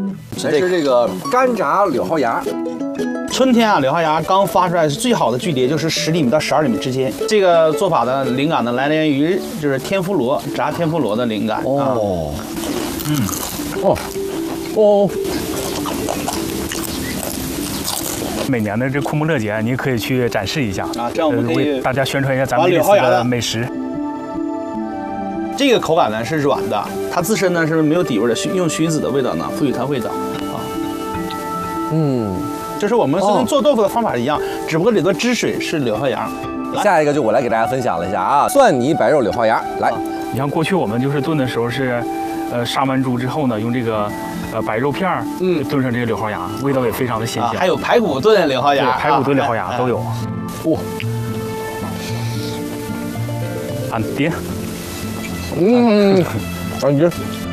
这是这个干炸柳蒿芽。 春天啊，柳蒿芽刚发出来是最好的距离，就是10厘米到12厘米之间。这个做法的灵感呢，来源于就是天妇罗炸天妇罗的灵感。 哦，哦。 每年的这库木勒节，你可以去展示一下啊，这样我们可以为大家宣传一下咱们这次的美食。 这个口感呢是软的，它自身呢是没有底味的，用熏子的味道呢赋予它味道啊。就是我们跟做豆腐的方法一样，只不过里头汁水是柳蒿芽。 下一个就我来给大家分享了一下啊，蒜泥白肉柳蒿芽。来， 你像过去我们就是炖的时候是，杀完猪之后呢，用这个白肉片儿，炖上这个柳蒿芽，味道也非常的鲜香。 还有排骨炖柳蒿芽， 排骨炖柳蒿芽都有。 哇， 俺爹。 感觉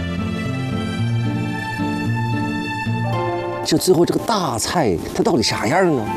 这最后这个大菜它到底啥样呢？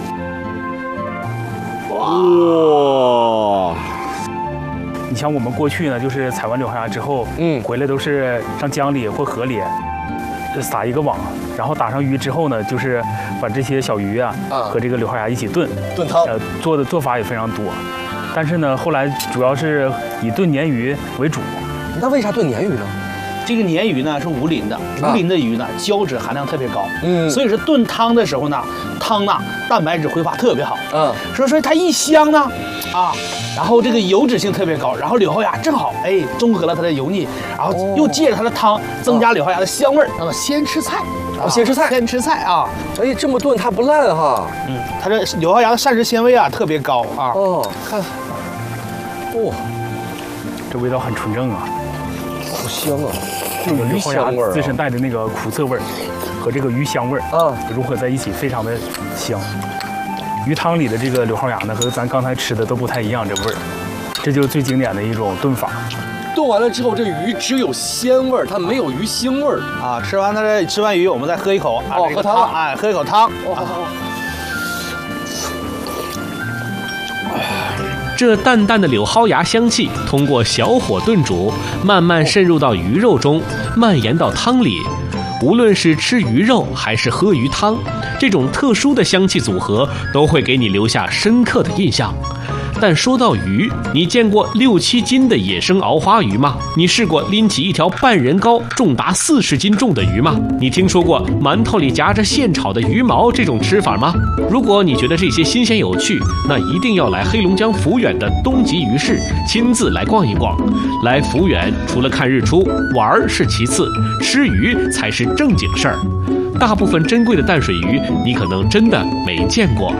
哇！ 你像我们过去呢，就是采完柳蒿芽之后，回来都是上江里或河里撒一个网，然后打上鱼之后呢，就是把这些小鱼啊和这个柳蒿芽一起炖汤。 做法也非常多，但是呢，后来主要是以炖鲶鱼为主。 那为啥炖鲶鱼呢？ 这个鲶鱼呢是无鳞的，无鳞的鱼呢胶质含量特别高，所以说炖汤的时候呢，汤呢蛋白质挥发特别好，所以它一香呢，然后这个油脂性特别高，然后柳蒿芽正好中和了它的油腻，然后又借着它的汤增加柳蒿芽的香味儿，叫做先吃菜，先吃菜啊， 这么炖它不烂哈， 它这柳蒿芽的膳食纤维啊特别高啊， 看，哇， 这味道很纯正啊。 好香啊！ 这个柳蒿芽自身带的那个苦涩味儿和这个鱼香味儿融合在一起，非常的香。鱼汤里的这个柳蒿芽呢，和咱刚才吃的都不太一样，这味儿，这就是最经典的一种炖法。 炖完了之后，这鱼只有鲜味儿，它没有鱼腥味儿啊。吃完鱼，我们再喝一口喝汤， 喝一口汤。 这淡淡的柳蒿芽香气通过小火炖煮，慢慢渗入到鱼肉中，蔓延到汤里。无论是吃鱼肉还是喝鱼汤，这种特殊的香气组合都会给你留下深刻的印象。但说到鱼，你见过6、7斤的野生鳌花鱼吗？你试过拎起一条半人高、重达40斤重的鱼吗？你听说过馒头里夹着现炒的鱼毛这种吃法吗？如果你觉得这些新鲜有趣，那一定要来黑龙江抚远的东极鱼市，亲自来逛一逛。来抚远除了看日出，玩是其次，吃鱼才是正经事儿。大部分珍贵的淡水鱼，你可能真的没见过。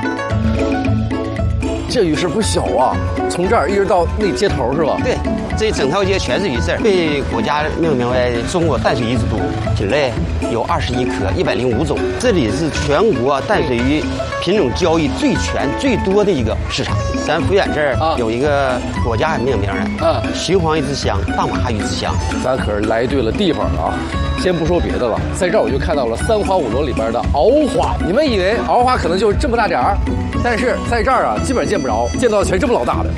这鱼市不小啊，从这儿一直到那街头是吧？ 对，这一整条街全是鱼市，被国家命名为中国淡水鱼之都。品类有21科，105种。这里是全国淡水鱼品种交易最全、最多的一个市场。咱抚远这儿有一个国家命名的，秦皇鱼之乡、大马鱼之乡。 咱可是来对了地方了啊！先不说别的了，在这儿我就看到了3花5朵里边的鳌花。你们以为鳌花可能就这么大点儿，但是在这儿啊，基本上见不着，见到的全这么老大的。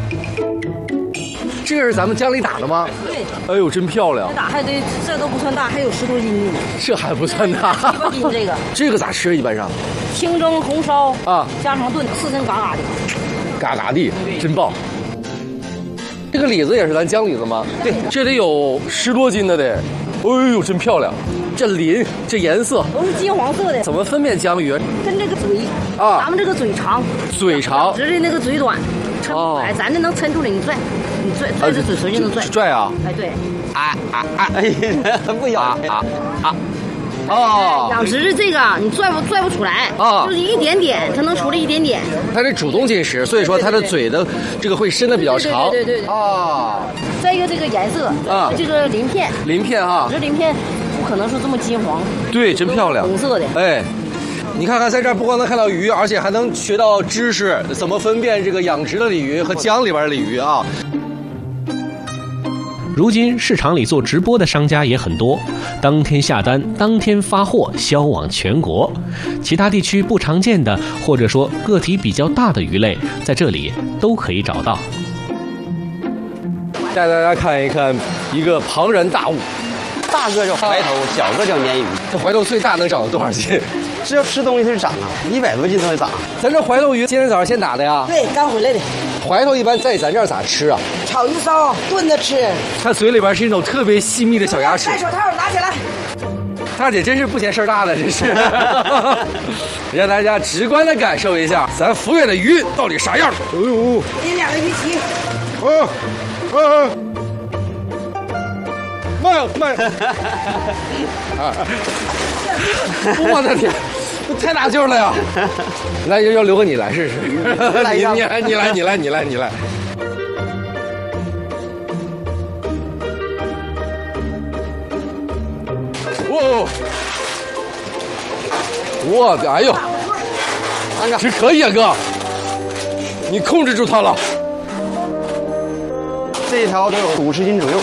这个是咱们江里打的吗？ 对。 哎呦，真漂亮！ 打还得，这都不算大，还有10多斤呢。 这还不算大。 7、8斤这个。 这个咋吃？一般上？ 清蒸、红烧加上炖，刺身嘎嘎的。 嘎嘎的，真棒。这个李子也是咱江李子吗？ 对， 这得有10多斤的得。哎呦，真漂亮！这鳞，这颜色都是金黄色的。 怎么分辨江鱼？ 跟这个嘴咱们这个嘴长， 嘴长， 直的那个嘴短，抻不来，咱这能抻出来，你拽这嘴唇就能拽。 拽啊！ 哎，对。 不咬养殖的这个你拽不出来就是一点点，它能出来一点点。 它是主动进食，所以说它的嘴的这个会伸的比较长。 对。再一个这个颜色这个鳞片这鳞片不可能是这么金黄。 对，真漂亮， 红色的。 哎，你看看，在这儿不光能看到鱼，而且还能学到知识，怎么分辨这个养殖的鲤鱼和江里边的鲤鱼啊。 如今市场里做直播的商家也很多，当天下单，当天发货，销往全国。其他地区不常见的，或者说个体比较大的鱼类，在这里都可以找到。 带大家看一看一个庞然大物， 大个叫怀头，小个叫鲶鱼。 这怀头最大能长到多少斤？ 只要吃东西它就长啊，100多斤都能长。 咱这怀头鱼今天早上现打的呀？ 对，刚回来的。 怀头一般在咱这儿咋吃啊？ 炒鱼烧，炖着吃。 它嘴里边是一种特别细密的小牙齿。 戴手套，拿起来。 大姐真是不嫌事儿大的，真是。让大家直观的感受一下咱福远的鱼到底啥样。哎呦， 给2个鱼鳍。 慢！我的天，这太大劲儿了呀！来，要留个你来试试。你来。我的，哎呦，这可以啊，哥，你控制住它了。 这一条都有50斤左右。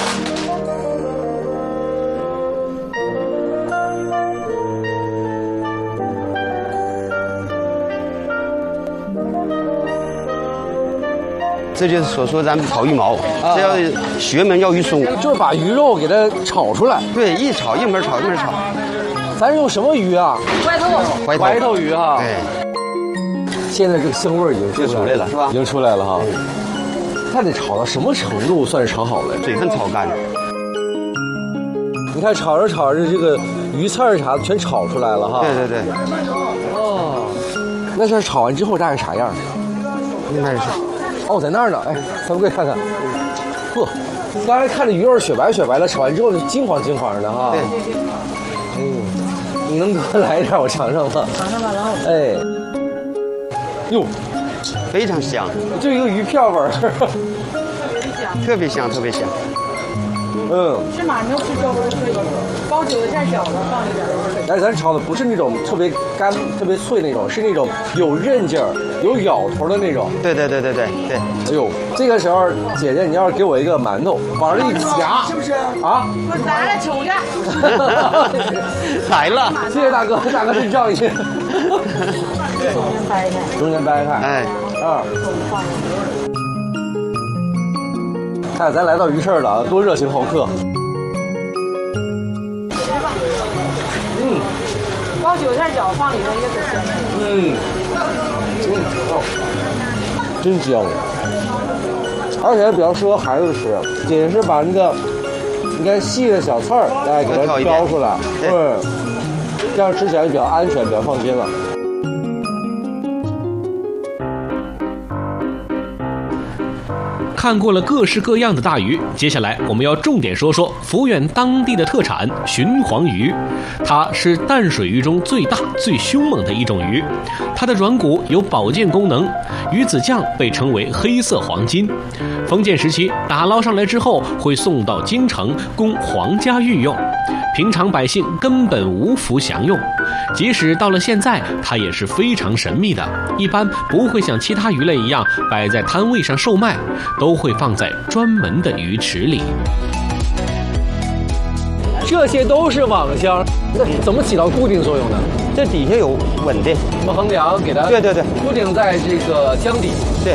这就是所说咱们炒鱼毛，这要学名叫鱼松， 就是把鱼肉给它炒出来。 对，一炒一门炒一门炒。 咱是用什么鱼啊？怀头鱼哈。 对。 现在这个香味儿已经出来了，是吧？ 已经出来了哈。它得炒到什么程度算是炒好了？ 水分炒干了。 你看炒着这个鱼刺儿啥的全炒出来了哈。 对。 哦。那这炒完之后大概啥样？ 应该是。 哦，在那儿呢。哎，咱们过来看看。嚯，刚才看着鱼肉雪白的，炒完之后就金黄的哈。 对。 你能给我来一点，我尝尝吗？ 尝尝吧，然后。 哎。哟， 非常香， 就一个鱼片味儿。 特别香。 是马牛吃肉的脆，包韭菜小的放一点。 但是咱炒的不是那种特别干、特别脆那种，是那种有韧劲儿、有咬头的那种。 对。 哎呦，这个时候姐姐，你要是给我一个馒头，往这一夹， 是不是？ 啊？ 我拿来瞅着。 来了， 谢谢大哥真仗义。中间掰开。哎。看咱来到鱼市了，多热情好客。 包韭菜角放里头也可香。 真香，而且比较适合孩子吃。姐姐是把那个你看细的小刺儿，哎，给它挑出来，这样吃起来比较安全，比较放心了。 看过了各式各样的大鱼，接下来我们要重点说说福远当地的特产鲟黄鱼。它是淡水鱼中最大、最凶猛的一种鱼，它的软骨有保健功能，鱼子酱被称为黑色黄金。封建时期打捞上来之后，会送到京城供皇家御用，平常百姓根本无福享用。即使到了现在，它也是非常神秘的，一般不会像其他鱼类一样摆在摊位上售卖，都会放在专门的鱼池里。 这些都是网箱，那怎么起到固定作用呢？ 这底下有稳的， 什么横梁给它对固定在这个箱底。 对。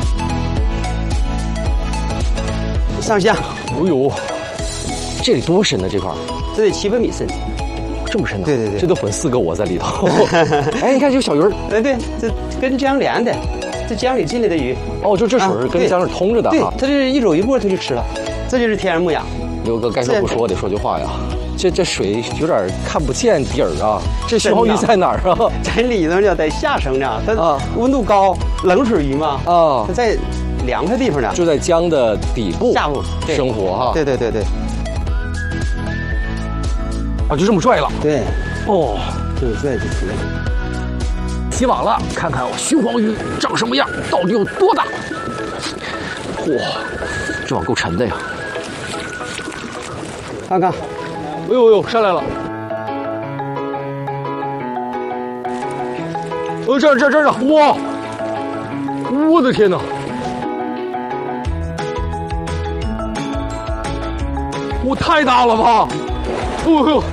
上下， 哎呦，这里多深呢？这块这得7分米深， 这么深呢？ 对， 这都混4个我在里头。哎，你看这有小鱼儿， 对，这跟江连的，这江里进来的鱼。 哦，就这水跟江是通着的哈。对，它这一走一过它就吃了，这就是天然牧养。 刘哥该说不说，我得说句话呀。这水有点看不见底儿啊，这鲟黄鱼在哪儿啊？ 在里头呢，在下层呢，它温度高，冷水鱼嘛啊，它在凉快地方呢， 就在江的底部下部生活哈。 对。 啊，就这么拽了。 对。 哦， 这么拽就出来了。 起网了，看看鲟黄鱼长什么样，到底有多大？哇，这网够沉的呀！ 看看， 哎呦，上来了！这儿呢！哇，我的天哪！我太大了吧！哦呦！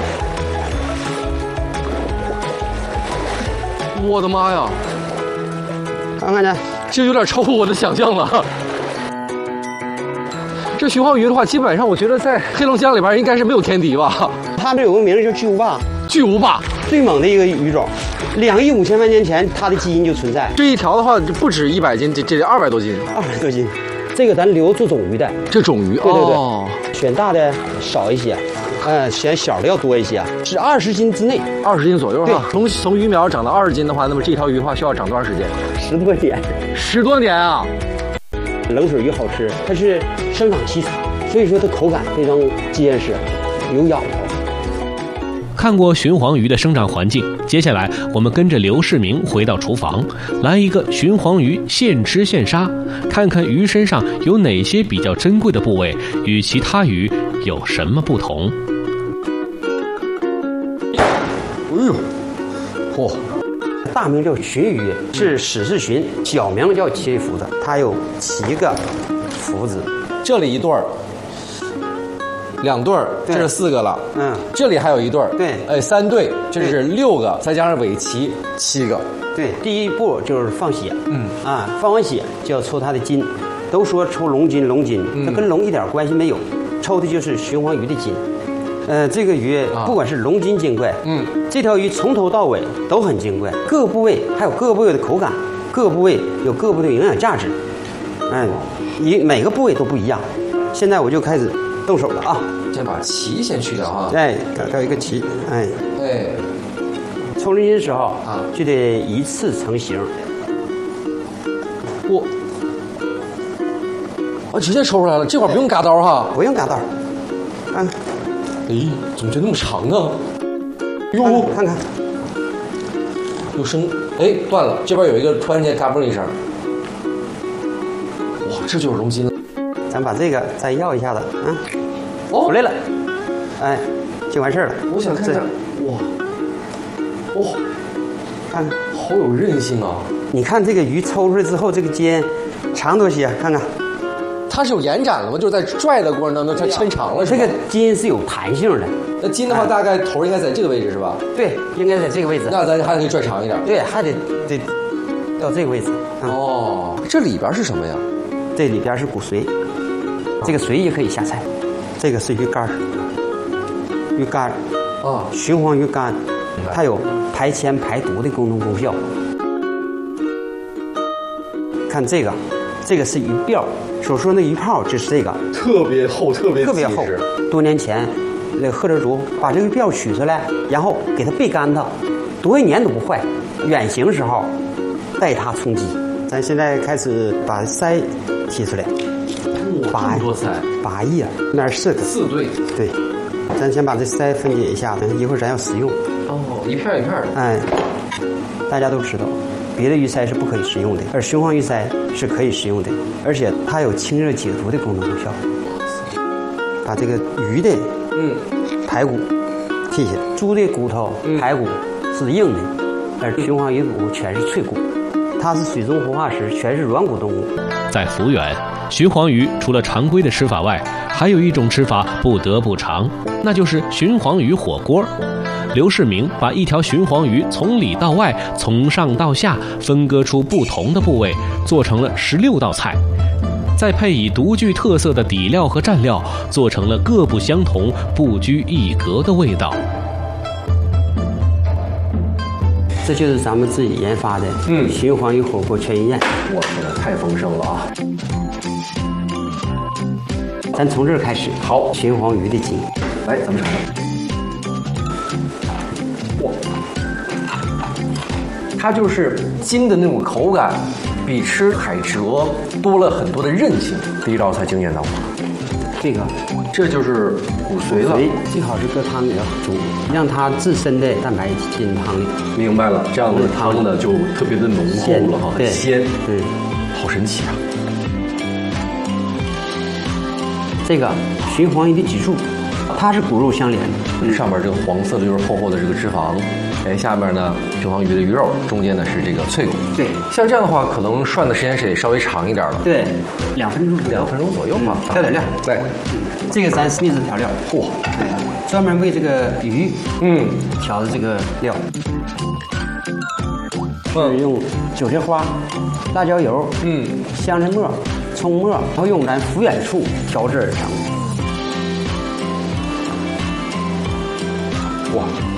我的妈呀！ 看看呢， 这有点超乎我的想象了。这个鲟黄鱼的话，基本上我觉得在黑龙江里边应该是没有天敌吧。 它这有个名儿叫巨无霸， 巨无霸最猛的一个鱼种，2亿5千万年前它的基因就存在。 这一条的话不止100斤，这200多斤 ，200多斤。这个咱留做种鱼的， 这种鱼， 对对对，选大的少一些，选小的要多一些，是20斤之内 ，20斤左右哈。从鱼苗长到20斤的话，那么这条鱼的话需要长多长时间 ？10多年 ，10多年啊！ 冷水鱼好吃，它是生长期长，所以说它口感非常结实，有咬头。 看过鲟黄鱼的生长环境，接下来我们跟着刘世明回到厨房，来一个鲟黄鱼现吃现杀，看看鱼身上有哪些比较珍贵的部位，与其他鱼有什么不同。 哎呦，嚯！ 大名叫鲟鱼，是史氏鲟，小名叫七福子，它有7个福子。 这里1对儿，2对儿，这是4个了。这里还有1对儿， 对 ，3对，这是6个，再加上尾鳍7个。 对，第一步就是放血，放完血就要抽它的筋。都说抽龙筋，它跟龙一点关系没有，抽的就是鲟黄鱼的筋。这个鱼不管是龙筋金贵，这条鱼从头到尾都很金贵，各部位还有各部位的口感，各部位有各部位的营养价值，每个部位都不一样。现在我就开始动手了啊！ 先把鳍先去掉啊！ 改掉一个鳍，抽龙筋的时候就得一次成型。 我直接抽出来了，这块不用嘎刀哈， 不用嘎刀。 怎么就那么长呢？ 哟，看看， 有声，断了，这边有一个突然间嘎嘣一声，哇，这就是龙筋了。 咱把这个再要一下子啊，回来了，就完事儿了。 我想看看，哇， 看看， 好有韧性啊！ 你看这个鱼抽出来之后，这个筋长多些，看看。 它是有延展了吗？就是在拽的过程当中，它抻长了是吧？ 这个筋是有弹性的。 那筋的话，大概头应该在这个位置是吧？ 对，应该在这个位置。 那咱还得拽长一点。 对，还得到这个位置。 这里边是什么呀？ 这里边是骨髓，这个髓也可以下菜。这个是鱼肝，鲟黄鱼肝，它有排铅排毒的功效。看这个是鱼鳔。所说那鱼泡就是这个， 特别厚，特别厚。多年前，那贺德族把这个鳔取出来，然后给它焙干它，多少年都不坏。远行时候带它充饥。咱现在开始把鳃提出来， 8多鳃 ，8亿啊，那4个 ，4对， 对。咱先把这鳃分解一下，等一会儿咱要食用。 一片一片的。 大家都知道。别的鱼鳃是不可以食用的，而鲟黄鱼鳃是可以食用的，而且它有清热解毒的功效。把这个鱼的排骨剔下，猪的骨头排骨是硬的，而鲟黄鱼骨全是脆骨，它是水中活化石，全是软骨动物。 在福源，鲟黄鱼除了常规的吃法外，还有一种吃法不得不尝，那就是鲟黄鱼火锅。刘世明把一条鲟黄鱼从里到外，从上到下分割出不同的部位，做成了16道菜，再配以独具特色的底料和蘸料，做成了各不相同、不拘一格的味道。 这就是咱们自己研发的鲟黄鱼火锅全鱼宴。 我天哪，太丰盛了啊！ 咱从这儿开始。 好， 鲟黄鱼的筋， 来，咱们尝尝。它就是筋的那种口感，比吃海蜇多了很多的韧性。第一道菜惊艳到我，这就是骨髓了， 最好是搁汤里要煮，让它自身的蛋白进汤里。 明白了，这样的汤呢就特别的浓厚了哈，很鲜，好神奇啊！ 这个鲟黄鱼的脊柱，它是骨肉相连的， 上面这个黄色的就是厚厚的这个脂肪，下面呢鲟黄鱼的鱼肉，中间呢是这个脆骨。对，像这样的话，可能涮的时间是得稍微长一点了。 对，2分钟左右嘛。 调点料， 对， 这个咱秘制调料，专门为这个鱼调的这个料，是用韭菜花、辣椒油、香菜末、 冲沫，然后用咱抚远处调制而成。哇！